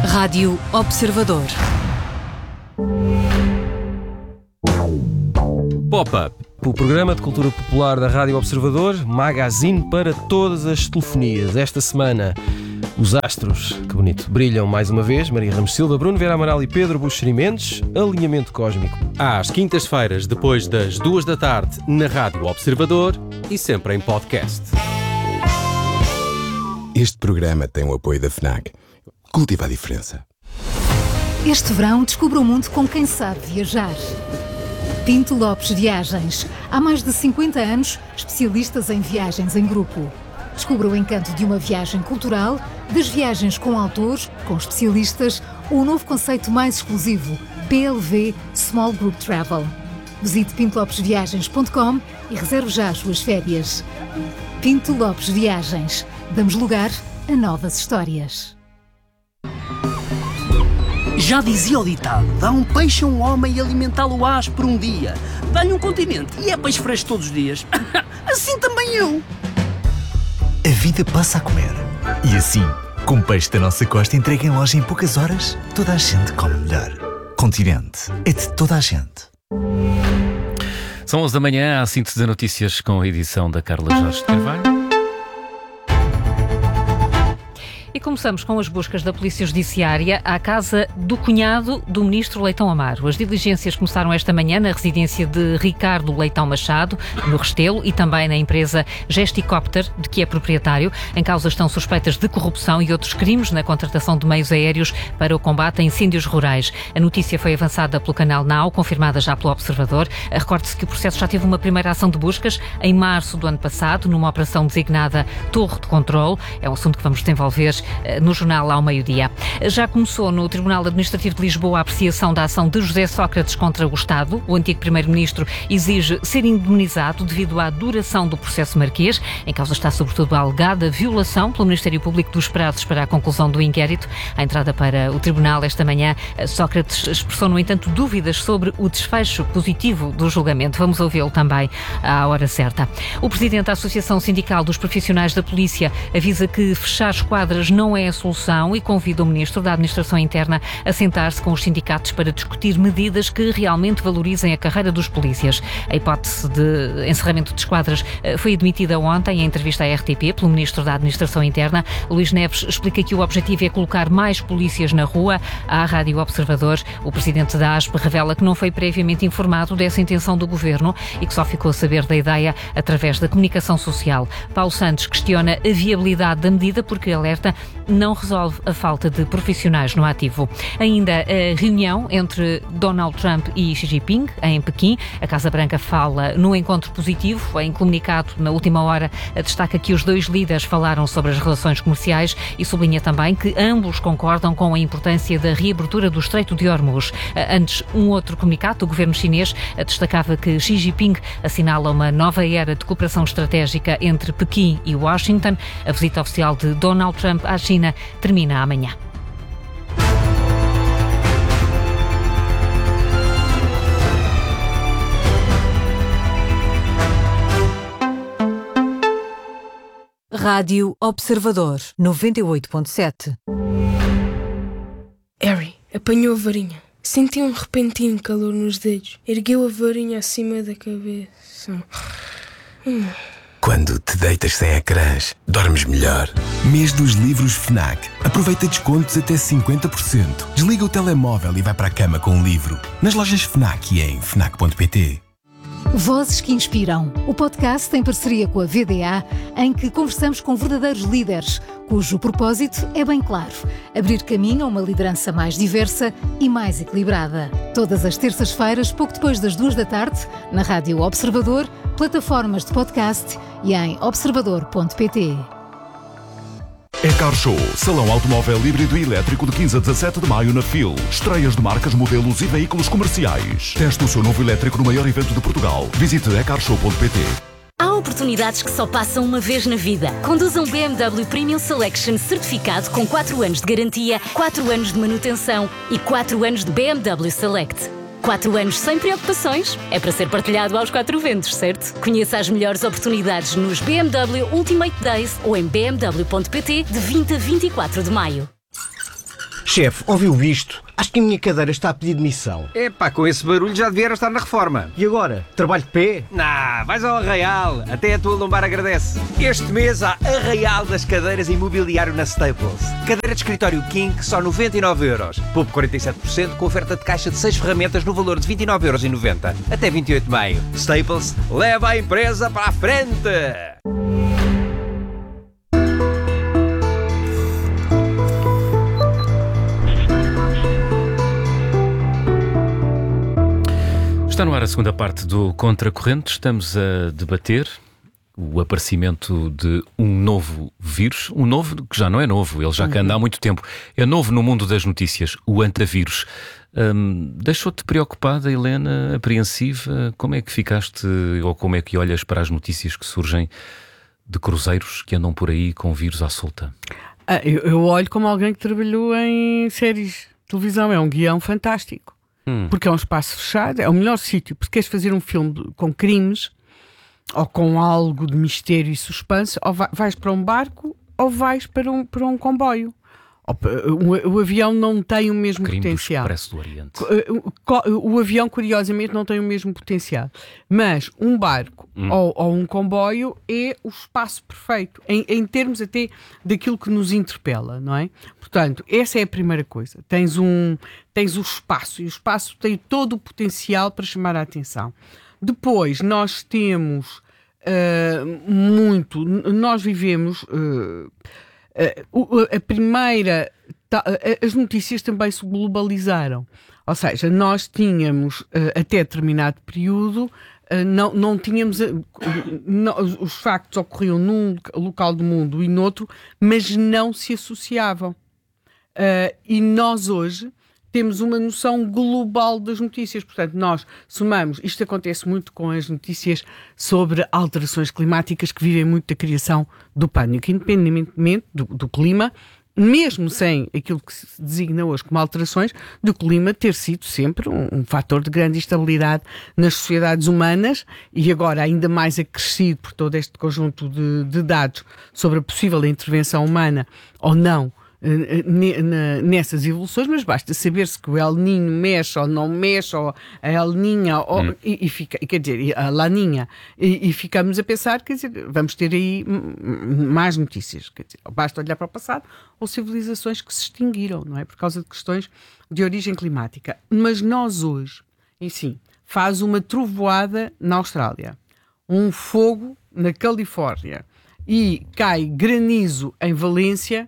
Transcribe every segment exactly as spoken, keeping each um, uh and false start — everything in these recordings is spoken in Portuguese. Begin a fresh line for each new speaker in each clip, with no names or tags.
Rádio Observador.
Pop-Up, o programa de cultura popular da Rádio Observador, magazine para todas as telefonias. Esta semana, os astros, que bonito, brilham mais uma vez. Maria Ramos Silva, Bruno Vera Amaral e Pedro Buxeri Mendes. Alinhamento cósmico.
Às quintas-feiras, depois das duas da tarde, na Rádio Observador e sempre em podcast.
Este programa tem o apoio da FNAC. Cultiva a diferença.
Este verão, descubra o mundo com quem sabe viajar. Pinto Lopes Viagens. Há mais de cinquenta anos, especialistas em viagens em grupo. Descubra o encanto de uma viagem cultural, das viagens com autores, com especialistas, ou o novo conceito mais exclusivo, P L V Small Group Travel. Visite pinto lopes viagens ponto com e reserve já as suas férias. Pinto Lopes Viagens. Damos lugar a novas histórias.
Já dizia o ditado, dá um peixe a um homem e alimentá-lo ás por um dia. Dá-lhe um continente e é peixe fresco todos os dias. Assim também eu.
A vida passa a comer. E assim, com peixe da nossa costa entregue em loja em poucas horas, toda a gente come melhor. Continente é de toda a gente.
São onze da manhã, a síntese de notícias com a edição da Carla Jorge de Carvalho.
E começamos com as buscas da Polícia Judiciária à casa do cunhado do ministro Leitão Amaro. As diligências começaram esta manhã na residência de Ricardo Leitão Machado, no Restelo, e também na empresa Gesticopter, de que é proprietário. Em causa estão suspeitas de corrupção e outros crimes na contratação de meios aéreos para o combate a incêndios rurais. A notícia foi avançada pelo canal Now, confirmada já pelo Observador. Recorde-se que o processo já teve uma primeira ação de buscas em março do ano passado, numa operação designada Torre de Controle. É um assunto que vamos desenvolver no jornal ao meio-dia. Já começou no Tribunal Administrativo de Lisboa a apreciação da ação de José Sócrates contra o Estado. O antigo primeiro-ministro exige ser indemnizado devido à duração do processo marquês. Em causa está sobretudo a alegada violação pelo Ministério Público dos prazos para a conclusão do inquérito. À entrada para o Tribunal esta manhã, Sócrates expressou, no entanto, dúvidas sobre o desfecho positivo do julgamento. Vamos ouvi-lo também à hora certa. O presidente da Associação Sindical dos Profissionais da Polícia avisa que fechar esquadras não é a solução e convida o Ministro da Administração Interna a sentar-se com os sindicatos para discutir medidas que realmente valorizem a carreira dos polícias. A hipótese de encerramento de esquadras foi admitida ontem em entrevista à R T P pelo Ministro da Administração Interna. Luís Neves explica que o objetivo é colocar mais polícias na rua. À Rádio Observador, o presidente da A S P revela que não foi previamente informado dessa intenção do Governo e que só ficou a saber da ideia através da comunicação social. Paulo Santos questiona a viabilidade da medida porque alerta não resolve a falta de profissionais no ativo. Ainda a reunião entre Donald Trump e Xi Jinping em Pequim. A Casa Branca fala no encontro positivo. Em comunicado na última hora, destaca que os dois líderes falaram sobre as relações comerciais e sublinha também que ambos concordam com a importância da reabertura do Estreito de Hormuz. Antes, um outro comunicado do governo chinês destacava que Xi Jinping assinala uma nova era de cooperação estratégica entre Pequim e Washington. A visita oficial de Donald Trump à China termina amanhã. Rádio Observador noventa e oito ponto sete.
Harry apanhou a varinha. Sentiu um repentino calor nos dedos. Ergueu a varinha acima da cabeça. Hum.
Quando te deitas sem ecrãs, dormes melhor. Mês dos livros FNAC. Aproveita descontos até cinquenta por cento. Desliga o telemóvel e vai para a cama com um livro. Nas lojas FNAC e em fnac ponto pt.
Vozes que Inspiram, o podcast em parceria com a V D A, em que conversamos com verdadeiros líderes, cujo propósito é bem claro: abrir caminho a uma liderança mais diversa e mais equilibrada. Todas as terças-feiras, pouco depois das duas da tarde, na Rádio Observador, plataformas de podcast e em observador ponto pt.
E-Car Show, salão automóvel híbrido e elétrico de quinze a dezassete de maio na F I L. Estreias de marcas, modelos e veículos comerciais. Teste o seu novo elétrico no maior evento de Portugal. Visite e car show ponto pt.
Há oportunidades que só passam uma vez na vida. Conduza um B M W Premium Selection certificado com quatro anos de garantia, quatro anos de manutenção e quatro anos de B M W Select. Quatro anos sem preocupações. É para ser partilhado aos quatro ventos, certo? Conheça as melhores oportunidades nos B M W Ultimate Days ou em b m w ponto pt de vinte a vinte e quatro de maio.
Chefe, ouviu isto? Acho que a minha cadeira está a pedir demissão.
Epá, com esse barulho já devia estar na reforma.
E agora? Trabalho de pé?
Nah, vais ao Arraial. Até a tua lombar agradece. Este mês há Arraial das cadeiras e mobiliário na Staples. Cadeira de escritório King, só noventa e nove euros. Poupe quarenta e sete por cento com oferta de caixa de seis ferramentas no valor de vinte e nove euros e noventa. Até vinte e oito de maio. Staples, leva a empresa para a frente!
Está no ar a segunda parte do Contracorrente. Estamos a debater o aparecimento de um novo vírus, um novo que já não é novo, ele já que anda há muito tempo. É novo no mundo das notícias, o antavírus. Hum, deixou-te preocupada, Helena, apreensiva? Como é que ficaste, ou como é que olhas para as notícias que surgem de cruzeiros que andam por aí com vírus à solta?
Ah, eu, eu olho como alguém que trabalhou em séries de televisão, é um guião fantástico. Hum. Porque é um espaço fechado, é o melhor sítio. Porque queres fazer um filme com crimes ou com algo de mistério e suspense, ou vais para um barco ou vais para um, para um comboio. O, o avião não tem o mesmo
Crime
potencial.
Do Expresso do Oriente.
O, o, o avião, curiosamente, não tem o mesmo potencial. Mas um barco hum. ou, ou um comboio é o espaço perfeito, em, em termos até daquilo que nos interpela, não é? Portanto, essa é a primeira coisa. Tens, um, tens o espaço, e o espaço tem todo o potencial para chamar a atenção. Depois, nós temos uh, muito... Nós vivemos... Uh, Uh, a primeira, ta, as notícias também se globalizaram, ou seja, nós tínhamos uh, até determinado período, uh, não, não tínhamos, uh, não, os factos ocorriam num local do mundo e noutro, mas não se associavam. Uh, e nós hoje temos uma noção global das notícias. Portanto, nós somamos... Isto acontece muito com as notícias sobre alterações climáticas, que vivem muito da criação do pânico, independentemente do, do clima, mesmo sem aquilo que se designa hoje como alterações, do clima ter sido sempre um, um fator de grande instabilidade nas sociedades humanas, e agora ainda mais acrescido por todo este conjunto de, de dados sobre a possível intervenção humana ou não nessas evoluções, mas basta saber-se que o El Niño mexe ou não mexe, ou a El Niña, ou, hum. e, e fica, quer dizer, a La Niña, e, e ficamos a pensar, quer dizer, vamos ter aí mais notícias, quer dizer, basta olhar para o passado, ou civilizações que se extinguiram, não é? Por causa de questões de origem climática. Mas nós hoje, e sim, faz uma trovoada na Austrália, um fogo na Califórnia, e cai granizo em Valência,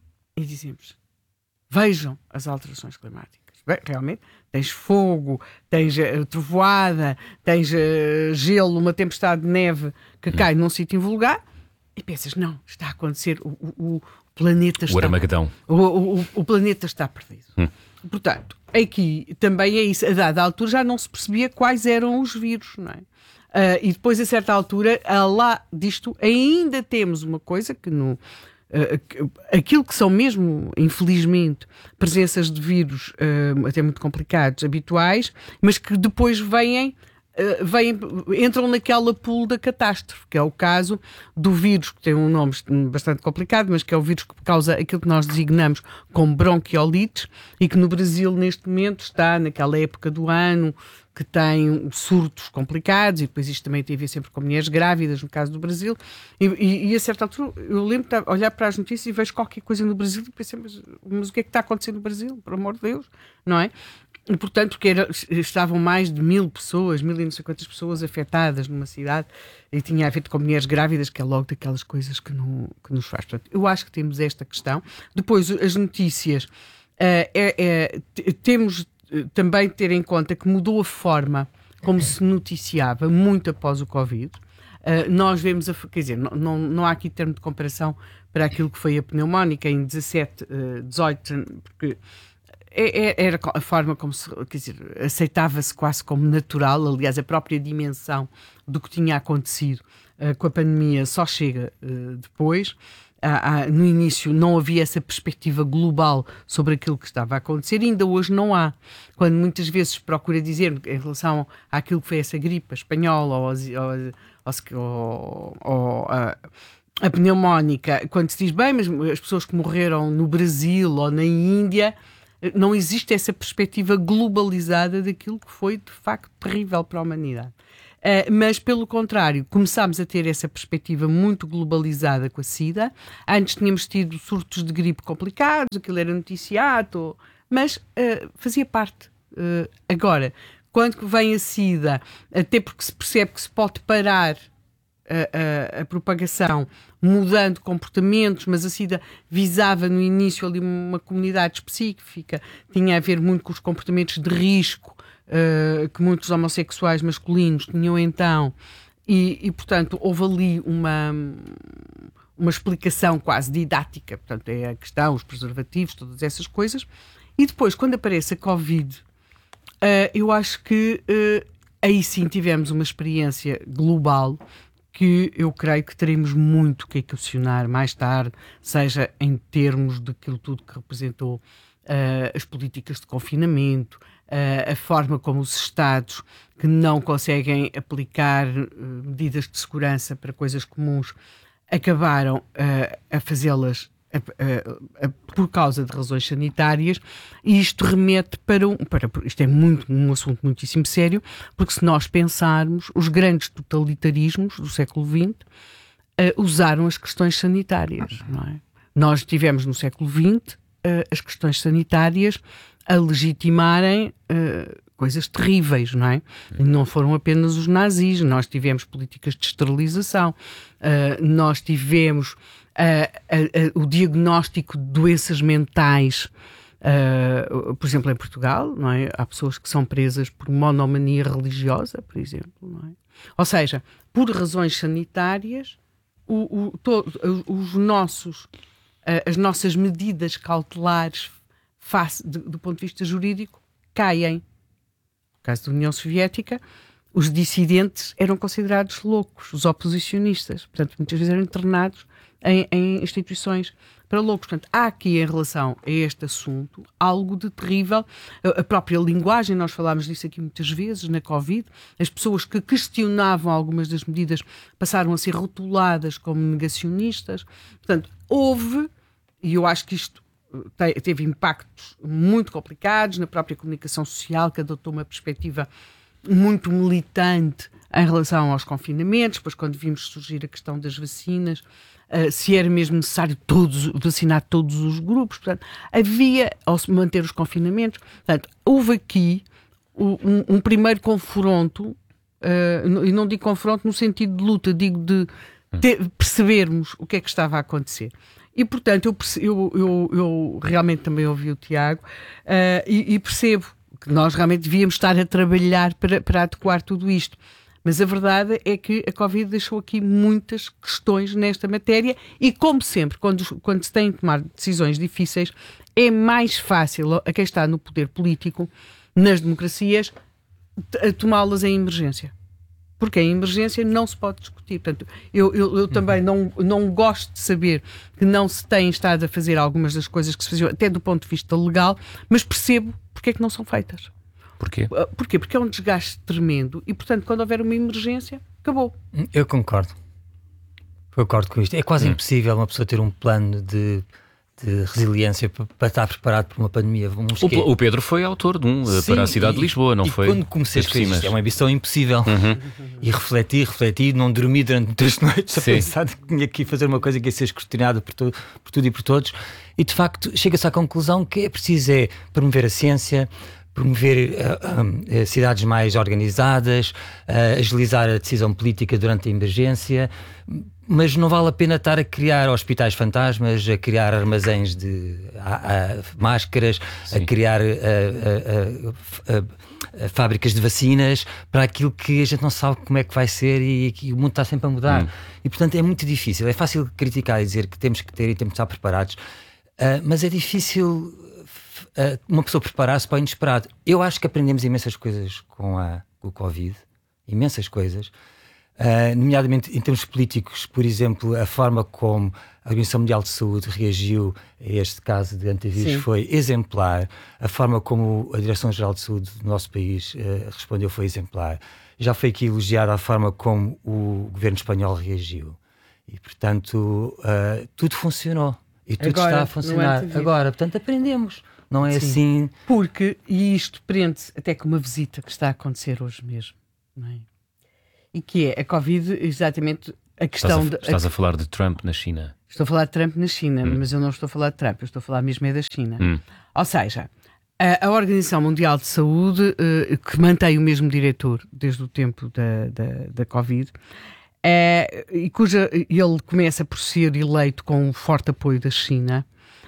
e dizemos, vejam as alterações climáticas. Bem, realmente, tens fogo, tens uh, trovoada, tens uh, gelo, uma tempestade de neve que cai num sítio invulgar, e pensas, não, está a acontecer, o, o, o planeta está...
O Armagedão.
O, o, o planeta está perdido. Hum. Portanto, aqui também é isso. A dada altura já não se percebia quais eram os vírus, não é? Uh, e depois, a certa altura, a lá disto, ainda temos uma coisa que no... Uh, aquilo que são mesmo, infelizmente, presenças de vírus uh, até muito complicados, habituais, mas que depois vêm, uh, vêm, entram naquela pool da catástrofe, que é o caso do vírus, que tem um nome bastante complicado, mas que é o vírus que causa aquilo que nós designamos como bronquiolites, e que no Brasil neste momento está naquela época do ano que tem surtos complicados, e depois isto também tem a ver sempre com mulheres grávidas, no caso do Brasil, e, e, e a certa altura eu lembro de olhar para as notícias e vejo qualquer coisa no Brasil e pensei, mas, mas o que é que está acontecendo no Brasil, por amor de Deus, não é? E, portanto, porque era, estavam mais de mil pessoas, mil e não sei quantas pessoas afetadas numa cidade, e tinha a ver com mulheres grávidas, que é logo daquelas coisas que, não, que nos faz. Portanto, eu acho que temos esta questão. Depois, as notícias, uh, é, é, temos também ter em conta que mudou a forma como se noticiava muito após o Covid. Uh, nós vemos, a, quer dizer, não, não, não há aqui termo de comparação para aquilo que foi a pneumónica em dezassete, uh, dezoito, porque é, é, era a forma como se, quer dizer, aceitava-se quase como natural. Aliás, a própria dimensão do que tinha acontecido uh, com a pandemia só chega uh, depois. Ah, ah, no início não havia essa perspectiva global sobre aquilo que estava a acontecer, e ainda hoje não há. Quando muitas vezes se procura dizer em relação àquilo que foi essa gripe espanhola ou, ou, ou, ou, ou, a pneumónica, quando se diz bem, mas as pessoas que morreram no Brasil ou na Índia, não existe essa perspectiva globalizada daquilo que foi de facto terrível para a humanidade. Uh, mas, pelo contrário, começámos a ter essa perspectiva muito globalizada com a SIDA. Antes tínhamos tido surtos de gripe complicados, aquilo era noticiado, mas uh, fazia parte. Uh, agora, quando vem a SIDA, até porque se percebe que se pode parar a, a, a propagação mudando comportamentos, mas a SIDA visava no início ali uma comunidade específica, tinha a ver muito com os comportamentos de risco Uh, que muitos homossexuais masculinos tinham então, e, e portanto houve ali uma, uma explicação quase didática, portanto é a questão, os preservativos, todas essas coisas. E depois, quando aparece a Covid, uh, eu acho que uh, aí sim tivemos uma experiência global que eu creio que teremos muito que equacionar mais tarde, seja em termos daquilo tudo que representou uh, as políticas de confinamento, Uh, a forma como os Estados que não conseguem aplicar uh, medidas de segurança para coisas comuns acabaram uh, a fazê-las a, a, a, por causa de razões sanitárias, e isto remete para um... Para, isto é muito, um assunto muitíssimo sério, porque se nós pensarmos, os grandes totalitarismos do século vinte uh, usaram as questões sanitárias, não é? Nós tivemos no século vinte uh, as questões sanitárias a legitimarem uh, coisas terríveis, não é? E não foram apenas os nazis, nós tivemos políticas de esterilização, uh, nós tivemos uh, uh, uh, o diagnóstico de doenças mentais, uh, por exemplo, em Portugal, não é? Há pessoas que são presas por monomania religiosa, por exemplo, não é? Ou seja, por razões sanitárias, o, o, to, os nossos, uh, as nossas medidas cautelares face, de, do ponto de vista jurídico, caem. No caso da União Soviética, os dissidentes eram considerados loucos, os oposicionistas. Portanto, muitas vezes eram internados em, em instituições para loucos. Portanto, há aqui, em relação a este assunto, algo de terrível. A, a própria linguagem, nós falámos disso aqui muitas vezes, na Covid, as pessoas que questionavam algumas das medidas passaram a ser rotuladas como negacionistas. Portanto, houve, e eu acho que isto teve impactos muito complicados na própria comunicação social, que adotou uma perspectiva muito militante em relação aos confinamentos. Depois, quando vimos surgir a questão das vacinas, uh, se era mesmo necessário todos, vacinar todos os grupos. Portanto, havia, ao se manter os confinamentos, portanto, houve aqui um, um primeiro confronto, uh, e não digo confronto no sentido de luta, digo de ter, percebermos o que é que estava a acontecer. E, portanto, eu, eu, eu, eu realmente também ouvi o Tiago uh, e, e percebo que nós realmente devíamos estar a trabalhar para, para adequar tudo isto. Mas a verdade é que a Covid deixou aqui muitas questões nesta matéria e, como sempre, quando, quando se tem de tomar decisões difíceis, é mais fácil a quem está no poder político, nas democracias, tomá-las em emergência. Porque em emergência não se pode discutir. Portanto, eu, eu, eu também não, não gosto de saber que não se tem estado a fazer algumas das coisas que se faziam, até do ponto de vista legal, mas percebo porque é que não são feitas.
Porquê?
Porquê? Porque é um desgaste tremendo e, portanto, quando houver uma emergência, acabou.
Eu concordo. Concordo com isto. É quase hum. impossível uma pessoa ter um plano de... de resiliência para estar preparado para uma pandemia.
O, o Pedro foi autor de um Sim, para a cidade e, de Lisboa, não
e
foi?
Quando comecei a escrever isto, é uma ambição impossível. Uhum. E refleti, refleti, não dormi durante três noites a pensar que tinha que fazer uma coisa que ia ser escrutinada por, tu, por tudo e por todos. E de facto chega-se à conclusão que é preciso é promover a ciência, promover uh, uh, cidades mais organizadas, uh, agilizar a decisão política durante a emergência, mas não vale a pena estar a criar hospitais fantasmas, a criar armazéns de a, a, máscaras, Sim. a criar a, a, a, a, fábricas de vacinas para aquilo que a gente não sabe como é que vai ser e que o mundo está sempre a mudar. Hum. E portanto é muito difícil. É fácil criticar e dizer que temos que ter e temos que estar preparados, uh, mas é difícil uh, uma pessoa preparar-se para o inesperado. Eu acho que aprendemos imensas coisas com, a, com o Covid, imensas coisas. Uh, nomeadamente em termos políticos, por exemplo, a forma como a Organização Mundial de Saúde reagiu a este caso de antivírus Sim. foi exemplar. A forma como a Direção-Geral de Saúde do nosso país uh, respondeu foi exemplar. Já foi aqui elogiada a forma como o governo espanhol reagiu. E, portanto, uh, tudo funcionou. E tudo
Agora,
está a funcionar. Agora, portanto, aprendemos. Não é
Sim.
assim...
Porque, e isto prende-se até com uma visita que está a acontecer hoje mesmo, não é? E que é a Covid, exatamente a questão...
Estás a,
de,
estás
a,
a falar de Trump na China.
Estou a falar de Trump na China,
hum.
mas eu não estou a falar de Trump, eu estou a falar mesmo é da China.
Hum.
Ou seja, a, a Organização Mundial de Saúde, uh, que mantém o mesmo diretor desde o tempo da, da, da Covid, é, e cuja ele começa por ser eleito com um forte apoio da China,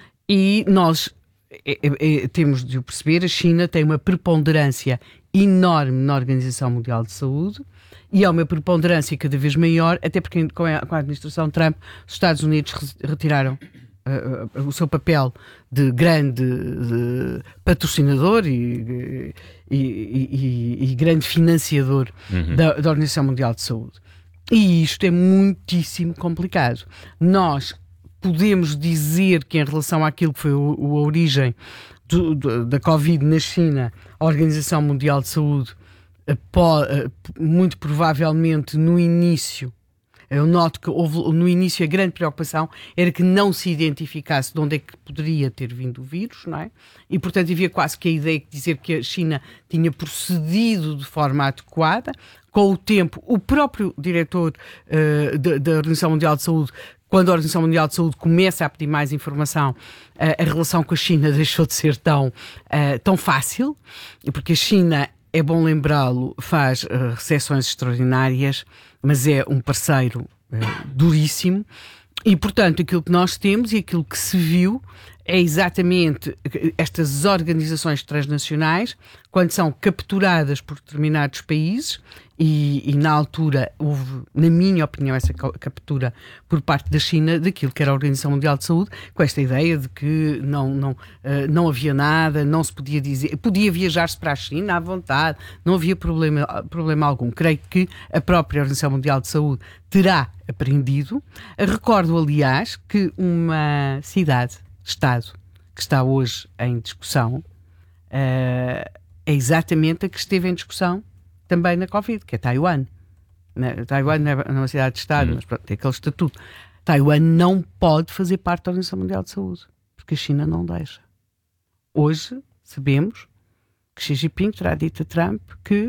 e nós é, é, temos de o perceber, a China tem uma preponderância enorme na Organização Mundial de Saúde, e é uma preponderância cada vez maior, até porque com a, com a administração Trump, os Estados Unidos retiraram uh, uh, o seu papel de grande uh, patrocinador e, e, e, e grande financiador uhum. da, da Organização Mundial de Saúde. E isto é muitíssimo complicado. Nós podemos dizer que, em relação àquilo que foi o, a origem do, do, da Covid na China, a Organização Mundial de Saúde, pode, muito provavelmente no início, eu noto que houve, no início a grande preocupação era que não se identificasse de onde é que poderia ter vindo o vírus, não é? E, portanto, havia quase que a ideia de dizer que a China tinha procedido de forma adequada. Com o tempo, o próprio diretor uh, da, da Organização Mundial de Saúde, quando a Organização Mundial de Saúde começa a pedir mais informação, uh, a relação com a China deixou de ser tão, uh, tão fácil, porque a China, é bom lembrá-lo, faz uh, recepções extraordinárias, mas é um parceiro uh, duríssimo, e, portanto, aquilo que nós temos e aquilo que se viu é exatamente estas organizações transnacionais, quando são capturadas por determinados países, e, e na altura houve, na minha opinião, essa captura por parte da China daquilo que era a Organização Mundial de Saúde, com esta ideia de que não, não, uh, não havia nada, não se podia dizer, podia viajar-se para a China à vontade, não havia problema, problema algum. Creio que a própria Organização Mundial de Saúde terá aprendido. Recordo, aliás, que uma cidade Estado que está hoje em discussão uh, é exatamente a que esteve em discussão também na Covid, que é Taiwan. Na, Taiwan não é uma cidade de Estado, hum. mas pronto, tem aquele estatuto. Taiwan não pode fazer parte da Organização Mundial de Saúde, porque a China não deixa. Hoje sabemos que Xi Jinping terá dito a Trump que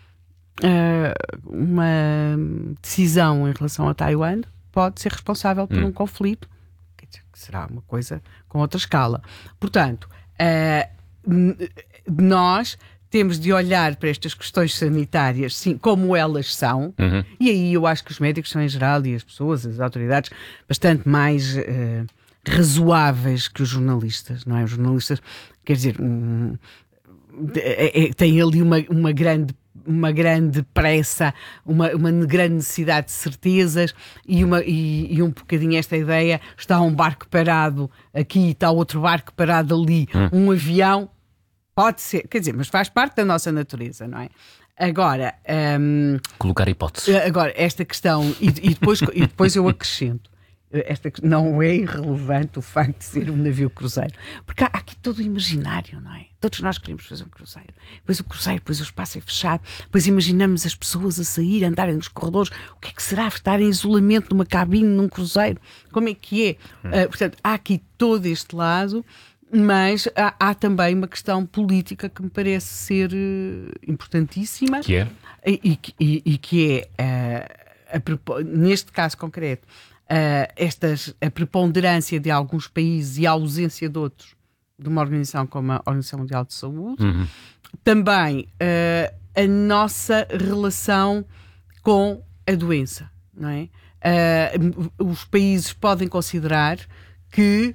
uh, uma decisão em relação a Taiwan pode ser responsável por hum. um conflito, que será uma coisa com outra escala. Portanto, uh, nós temos de olhar para estas questões sanitárias, sim, como elas são, uhum. e aí eu acho que os médicos são, em geral, e as pessoas, as autoridades, bastante mais uh, razoáveis que os jornalistas, não é? Os jornalistas, quer dizer, um, é, é, têm ali uma, uma grande uma grande pressa, uma, uma grande necessidade de certezas e, uma, e, e um bocadinho esta ideia, está um barco parado aqui, está outro barco parado ali, hum. um avião, pode ser, quer dizer, mas faz parte da nossa natureza, não é? Agora... Um,
colocar hipóteses.
Agora, esta questão, e, e, depois, e depois eu acrescento, esta, não é irrelevante o facto de ser um navio cruzeiro, porque há aqui todo o imaginário, não é? Todos nós queremos fazer um cruzeiro, depois o cruzeiro, depois o espaço é fechado, depois imaginamos as pessoas a sair, a andarem nos corredores, o que é que será estar em isolamento numa cabine num cruzeiro, como é que é? Hum. Uh, portanto, há aqui todo este lado, mas há, há também uma questão política que me parece ser uh, importantíssima,
que é?
E, e, e que é, uh, a, neste caso concreto, Uh, estas, a preponderância de alguns países e a ausência de outros, de uma organização como a Organização Mundial de Saúde. Uhum. Também uh, a nossa relação com a doença, não é? Uh, os países podem considerar que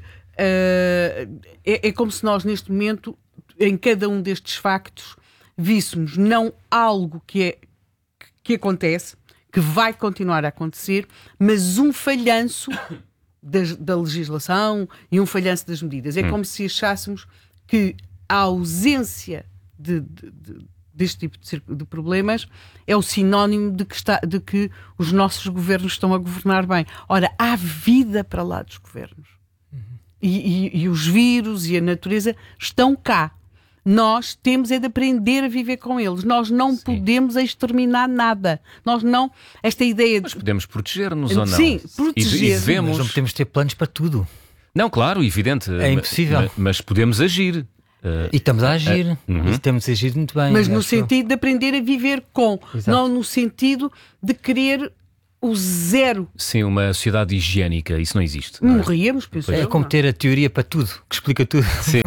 uh, é, é como se nós, neste momento, em cada um destes factos, víssemos não algo que, é, que acontece, que vai continuar a acontecer, mas um falhanço da, da legislação e um falhanço das medidas. É hum. como se achássemos que a ausência de, de, de, deste tipo de, de problemas é o sinónimo de que, está, de que os nossos governos estão a governar bem. Ora, há vida para lá dos governos. Uhum. E, e, e os vírus e a natureza estão cá. Nós temos é de aprender a viver com eles. Nós não Sim. podemos exterminar nada. Nós não... Esta ideia de...
Mas podemos proteger-nos ou não?
Sim, proteger.
E, e devemos...
Mas não podemos ter planos para tudo.
Não, claro, evidente.
É impossível.
Mas, mas podemos agir.
Uh, e estamos a agir. Uh, uhum. E temos a agir muito bem.
Mas no sentido de aprender a viver com. Exato. Não no sentido de querer... o zero.
Sim, uma sociedade higiênica, isso não existe. Não é?
Morríamos, penso
É
eu,
como
não.
ter a teoria para tudo, que explica tudo.
Sim.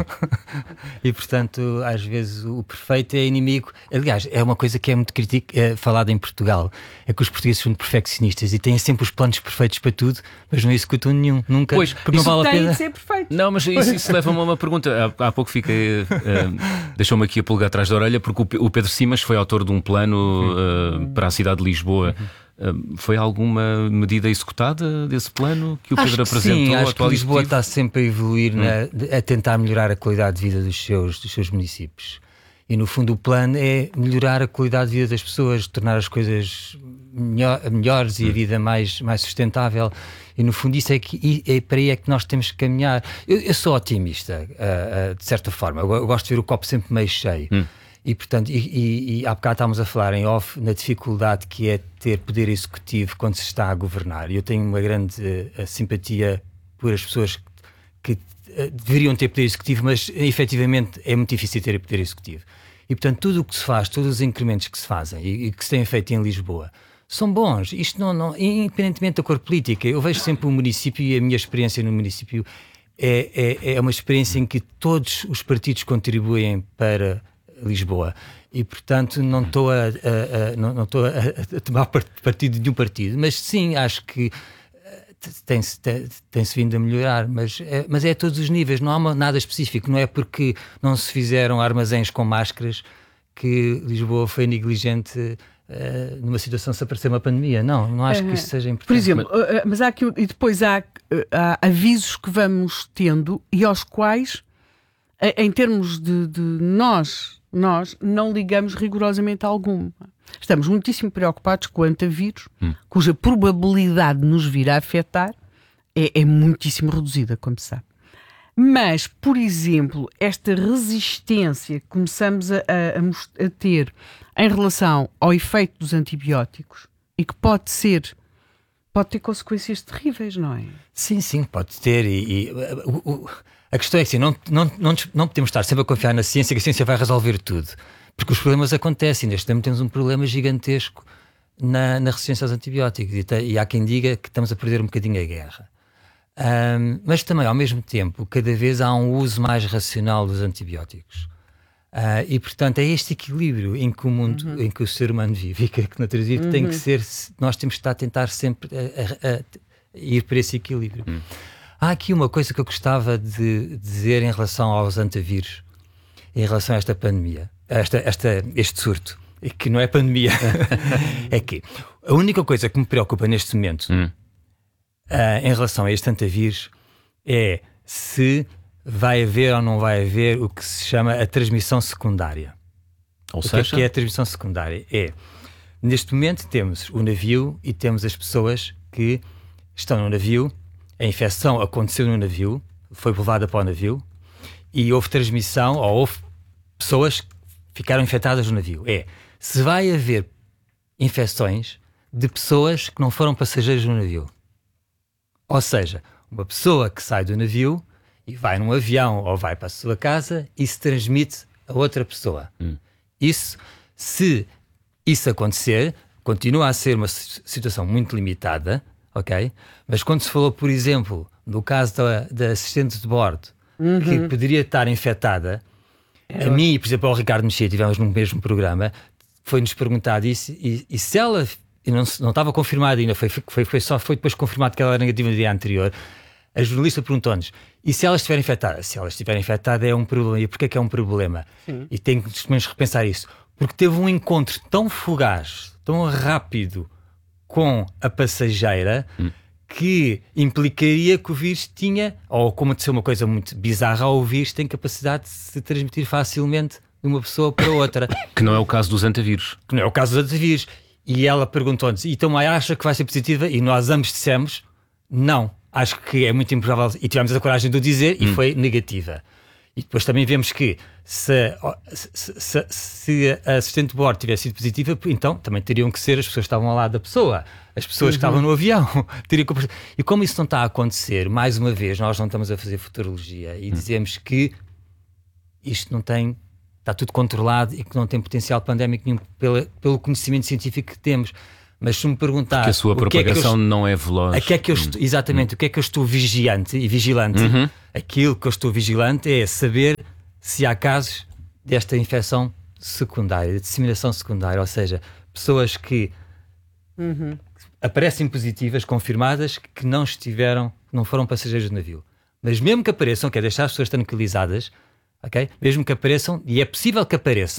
E portanto, às vezes o perfeito é inimigo. Aliás, é uma coisa que é muito critica, é, falada em Portugal, é que os portugueses são perfeccionistas e têm sempre os planos perfeitos para tudo, mas não executam nenhum, nunca.
Pois,
porque não vale a pena.
De ser perfeito.
Não, mas isso, isso leva-me a uma pergunta. Há, há pouco fiquei. Uh, deixou-me aqui a pulgar atrás da orelha, porque o Pedro Simas foi autor de um plano uh, para a cidade de Lisboa. Uh, foi alguma medida executada desse plano que o Pedro
acho que
apresentou?
Sim, acho que Lisboa está sempre a evoluir,
hum.
na, a tentar melhorar a qualidade de vida dos seus, dos seus municípios. E no fundo o plano é melhorar a qualidade de vida das pessoas, tornar as coisas melhor, melhores e a vida mais, mais sustentável. E no fundo isso é, que, é para aí é que nós temos que caminhar. Eu, eu sou otimista, uh, uh, de certa forma. Eu, eu gosto de ver o copo sempre meio cheio. Hum. E, portanto, e, e, e há bocado estávamos a falar em off na dificuldade que é ter poder executivo quando se está a governar. E eu tenho uma grande uh, simpatia por as pessoas que uh, deveriam ter poder executivo, mas efetivamente é muito difícil ter poder executivo. E, portanto, tudo o que se faz, todos os incrementos que se fazem e, e que se têm feito em Lisboa são bons. Isto não, não, independentemente da cor política, eu vejo sempre o município e a minha experiência no município é, é, é uma experiência em que todos os partidos contribuem para Lisboa e portanto não estou a, a, a, não, não estou a, a tomar partido de nenhum partido, mas sim acho que tem-se tem, tem-se vindo a melhorar, mas é, mas é a todos os níveis, não há uma, nada específico, não é porque não se fizeram armazéns com máscaras que Lisboa foi negligente uh, numa situação se aparecer uma pandemia, não, não acho uh, que isso seja importante.
Por exemplo, mas, uh, mas há aqui, e depois há, uh, há avisos que vamos tendo e aos quais uh, em termos de, de nós nós não ligamos rigorosamente a algum. Estamos muitíssimo preocupados com o antavírus, hum. cuja probabilidade de nos vir a afetar é, é muitíssimo reduzida, como se sabe. Mas, por exemplo, esta resistência que começamos a, a, a ter em relação ao efeito dos antibióticos e que pode ser, pode ter consequências terríveis, não é?
Sim, sim, pode ter. E, e o, o, a questão é que assim, não, não, não, não podemos estar sempre a confiar na ciência, que a ciência vai resolver tudo. Porque os problemas acontecem. Neste tempo temos um problema gigantesco na, na resistência aos antibióticos. E, te, e há quem diga que estamos a perder um bocadinho a guerra. Um, mas também, ao mesmo tempo, cada vez há um uso mais racional dos antibióticos. Uh, e, portanto, é este equilíbrio em que o mundo, uhum. em que o ser humano vive e que a natureza vive, uhum. tem que ser... Nós temos que estar a tentar sempre a, a, a ir para esse equilíbrio. Uhum. Há aqui uma coisa que eu gostava de dizer em relação aos antivírus, em relação a esta pandemia, esta, esta, este surto, que não é pandemia. É que a única coisa que me preocupa neste momento hum. uh, em relação a este antavírus é se vai haver ou não vai haver o que se chama a transmissão secundária.
Ou
o
seja...
que é, que é a transmissão secundária? É, neste momento temos o navio e temos as pessoas que estão no navio. A infecção aconteceu no navio, foi levada para o navio e houve transmissão, ou houve pessoas que ficaram infectadas no navio. É, se vai haver infecções de pessoas que não foram passageiros no navio. Ou seja, uma pessoa que sai do navio e vai num avião ou vai para a sua casa e se transmite a outra pessoa. Hum. Isso, se isso acontecer, continua a ser uma situação muito limitada, ok? Mas quando se falou, por exemplo, no caso da, da assistente de bordo, uhum. que poderia estar infectada, é. a mim e, por exemplo, ao Ricardo Mexia, tivemos no mesmo programa, foi-nos perguntado isso, e, e se ela e não, não estava confirmada ainda, foi, foi, foi, só foi depois confirmado que ela era negativa no dia anterior, a jornalista perguntou-nos, e se ela estiver infectada? Se ela estiver infectada é um problema. E porquê que é um problema? Sim. E tem que pelo menos repensar isso. Porque teve um encontro tão fugaz, tão rápido com a passageira, hum. que implicaria que o vírus tinha, ou como aconteceu uma coisa muito bizarra, o vírus tem capacidade de se transmitir facilmente de uma pessoa para outra.
Que não é o caso dos antavírus.
Que não é o caso dos antavírus. E ela perguntou-nos, então acha que vai ser positiva? E nós ambos dissemos, não, acho que é muito improvável. E tivemos a coragem de o dizer, hum. e foi negativa. E depois também vemos que se, se, se, se a assistente de bordo tivesse sido positiva, então também teriam que ser as pessoas que estavam ao lado da pessoa, as pessoas uhum. que estavam no avião. Teriam que... E como isso não está a acontecer, mais uma vez, nós não estamos a fazer futurologia e uhum. dizemos que isto não tem, está tudo controlado e que não tem potencial pandémico nenhum pela, pelo conhecimento científico que temos. Mas se me perguntar...
Porque a sua propagação
é eu,
não é veloz.
A que é que eu estou, exatamente, uhum. o que é que eu estou vigiante e vigilante?
Uhum.
Aquilo que eu estou vigilante é saber se há casos desta infecção secundária, de disseminação secundária, ou seja, pessoas que uhum. aparecem positivas, confirmadas, que não estiveram, não foram passageiros do navio. Mas mesmo que apareçam, que é deixar as pessoas tranquilizadas, okay? Mesmo que apareçam, e é possível que apareçam,